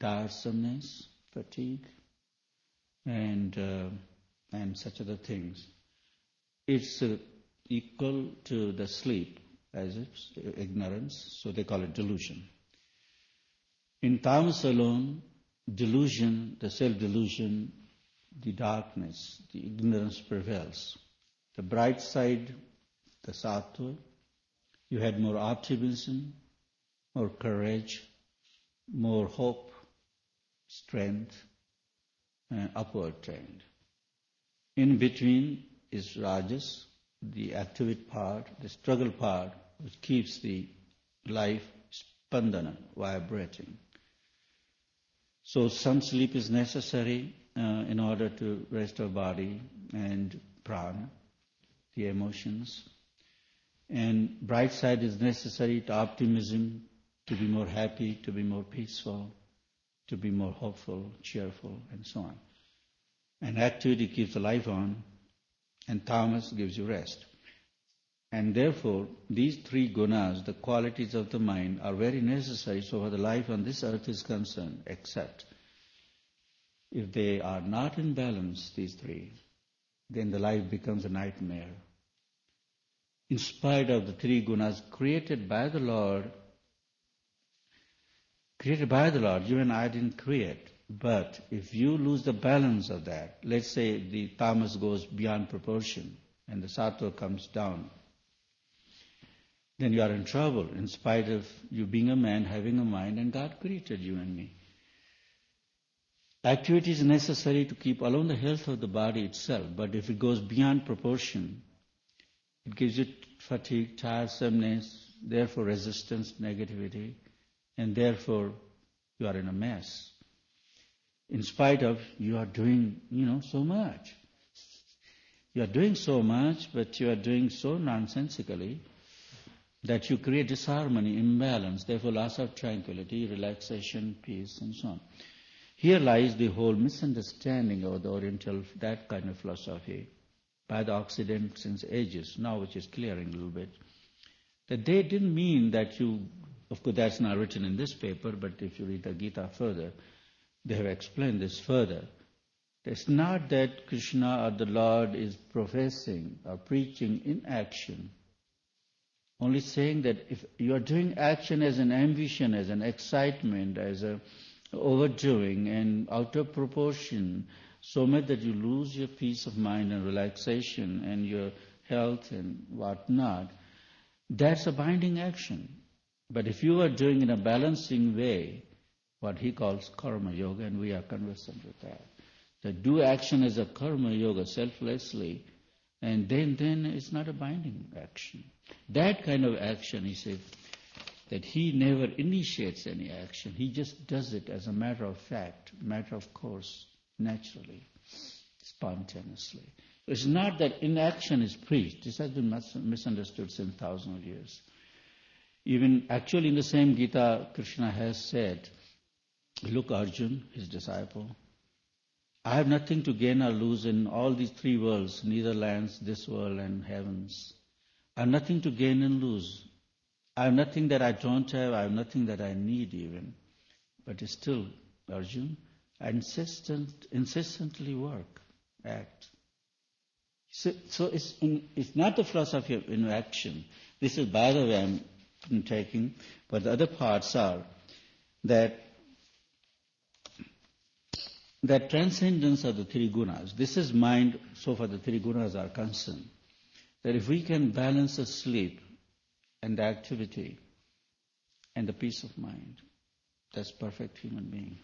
tiresomeness, fatigue, and such other things. It's equal to the sleep, as it's ignorance, so they call it delusion. In tamas alone, delusion, the self-delusion, the darkness, the ignorance prevails. The bright side, the sattva, you had more optimism, more courage, more hope, strength, and upward trend. In between is rajas, the activity part, the struggle part, which keeps the life spandana, vibrating. So some sleep is necessary in order to rest our body and prana, the emotions. And bright side is necessary to optimism, to be more happy, to be more peaceful, to be more hopeful, cheerful, and so on. And activity keeps the life on, and tamas gives you rest. And therefore, these three gunas, the qualities of the mind, are very necessary so far the life on this earth is concerned, except if they are not in balance, these three, then the life becomes a nightmare. In spite of the three gunas created by the Lord, you and I didn't create. But if you lose the balance of that, let's say the tamas goes beyond proportion and the sattva comes down, then you are in trouble in spite of you being a man, having a mind, and God created you and me. Activity is necessary to keep alone the health of the body itself, but if it goes beyond proportion, it gives you fatigue, tiresomeness, therefore resistance, negativity, and therefore you are in a mess. In spite of you are doing, so much. You are doing so much, but you are doing so nonsensically that you create disharmony, imbalance, therefore loss of tranquility, relaxation, peace, and so on. Here lies the whole misunderstanding of the Oriental, that kind of philosophy, by the Occident since ages, now which is clearing a little bit, that they didn't mean that you, of course that's not written in this paper, but if you read the Gita further, they have explained this further. It's not that Krishna or the Lord is professing or preaching inaction, only saying that if you are doing action as an ambition, as an excitement, as a overdoing and out of proportion, so much that you lose your peace of mind and relaxation and your health and whatnot, that's a binding action. But if you are doing in a balancing way, what he calls karma yoga, and we are conversant with that do action as a karma yoga, selflessly, and then it's not a binding action. That kind of action, he said, that he never initiates any action. He just does it as a matter of fact, matter of course, naturally, spontaneously. It's not that inaction is preached. This has been misunderstood since thousands of years. Even actually in the same Gita, Krishna has said, look, Arjun, his disciple, I have nothing to gain or lose in all these three worlds, neither lands, this world, and heavens. I have nothing to gain and lose. I have nothing that I don't have. I have nothing that I need even. But still, Arjun, I insistently work, act. So it's not the philosophy of inaction. This is, by the way, I'm taking, but the other parts are that transcendence of the three gunas. This is mind, so far the three gunas are concerned. That if we can balance the sleep and the activity and the peace of mind, that's perfect human being.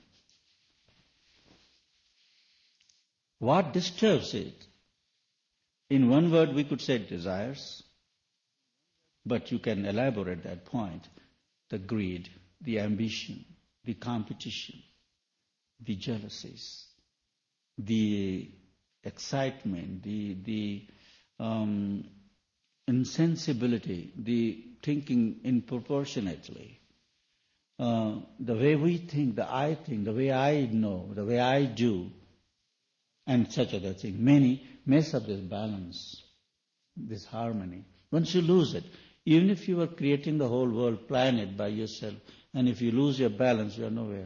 What disturbs it? In one word we could say desires, but you can elaborate that point. The greed, the ambition, the competition, the jealousies, the excitement, the insensibility, the thinking inproportionately, the way we think, the way I know, the way I do, and such other things. Many mess up this balance, this harmony. Once you lose it, even if you are creating the whole world, planet by yourself, and if you lose your balance, you are nowhere.